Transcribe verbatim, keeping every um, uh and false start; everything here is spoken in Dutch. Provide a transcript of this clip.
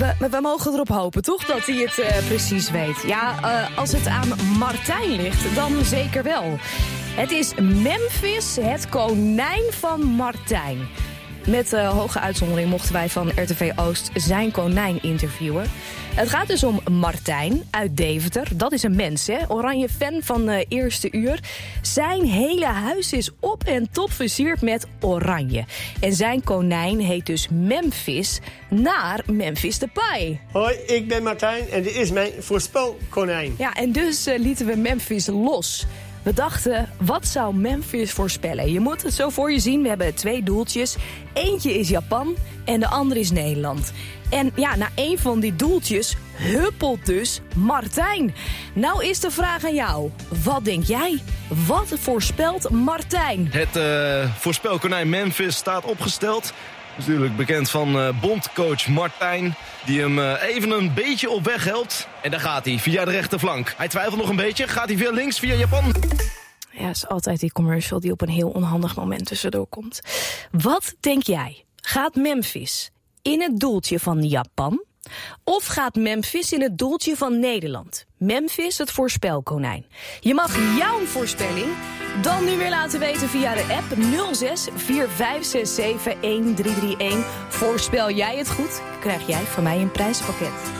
we, we mogen erop hopen, toch, dat hij het uh, precies weet. Ja, uh, als het aan Martijn ligt, dan zeker wel. Het is Memphis, het konijn van Martijn. Met uh, hoge uitzondering mochten wij van R T V Oost zijn konijn interviewen. Het gaat dus om Martijn uit Deventer. Dat is een mens, hè? Oranje fan van uh, eerste uur. Zijn hele huis is op en top versierd met oranje. En zijn konijn heet dus Memphis, naar Memphis Depay. Hoi, ik ben Martijn en dit is mijn voorspelkonijn. Ja, en dus uh, lieten we Memphis los. We dachten, wat zou Memphis voorspellen? Je moet het zo voor je zien. We hebben twee doeltjes. Eentje is Japan en de andere is Nederland. En ja, na één van die doeltjes huppelt dus Martijn. Nou is de vraag aan jou. Wat denk jij? Wat voorspelt Martijn? Het uh, voorspelkonijn Memphis staat opgesteld. Natuurlijk bekend van uh, bondcoach Martijn, die hem uh, even een beetje op weg helpt. En daar gaat hij, via de rechterflank. Hij twijfelt nog een beetje. Gaat hij via links, via Japan? Ja, is altijd die commercial die op een heel onhandig moment tussendoor komt. Wat denk jij? Gaat Memphis in het doeltje van Japan? Of gaat Memphis in het doeltje van Nederland? Memphis, het voorspelkonijn. Je mag jouw voorspelling dan nu weer laten weten via de app nul zes vier vijf zes zeven een drie drie een. Voorspel jij het goed, krijg jij van mij een prijzenpakket.